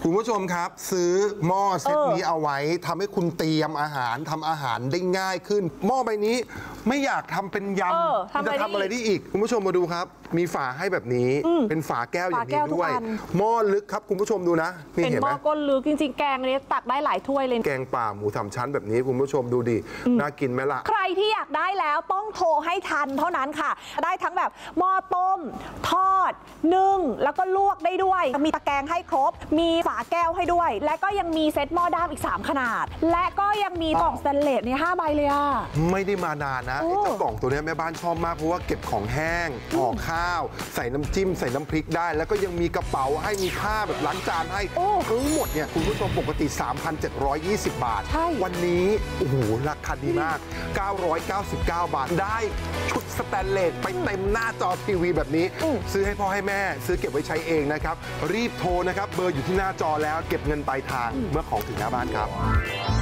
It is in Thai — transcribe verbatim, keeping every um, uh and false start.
คุณผู้ชมครับซื้อหม้อเซตนี้เอาไว้ทำให้คุณเตรียมอาหารทำอาหารได้ง่ายขึ้นหม้อใบนี้ไม่อยากทำเป็นยำจะทำอะไรได้อีกคุณผู้ชมมาดูครับมีฝาให้แบบนี้เป็นฝาแก้วอย่างนี้ด้วยหม้อลึกครับคุณผู้ชมดูนะนี่เห็นไหมเป็นหม้อก้นลึกจริงๆแกงนี้ตักได้หลายถ้วยเลยแกงป่าหมูสามชั้นแบบนี้คุณผู้ชมดูดิน่ากินไหมล่ะใครที่อยากได้แล้วต้องโทรให้ทันเท่านั้นค่ะได้ทั้งแบบหม้อต้มทอดนึ่งแล้วก็ลวกได้ด้วยมีตะแกรงให้ครบมีฝาแก้วให้ด้วยและก็ยังมีเซ็ตหม้อด้ามอีกสามขนาดและก็ยังมีกล่องสแตนเลสเนี่ยห้าใบเลยอ่ะไม่ได้มานานนะไอ้เจ้ากล่องตัวนี้แม่บ้านชอบมากเพราะว่าเก็บของแห้งห่อข้าวใส่น้ำจิ้มใส่น้ำพริกได้แล้วก็ยังมีกระเป๋าให้มีผ้าแบบล้างจานให้ทั้งหมดเนี่ยคุณผู้ชมปกติ สามพันเจ็ดร้อยยี่สิบ บาทวันนี้โอ้โหราคาดีมากเก้าร้อยเก้าสิบเก้าบาทได้ชุดสแตนเลสไปเต็มหน้าจอทีวีแบบนี้ซื้อให้พ่อให้แม่ซื้อเก็บไว้ใช้เองนะครับรีบโทรนะครับเบอร์อยู่ที่หน้าจอแล้วเก็บเงินปลายทางเมื่อของถึงหน้าบ้านครับ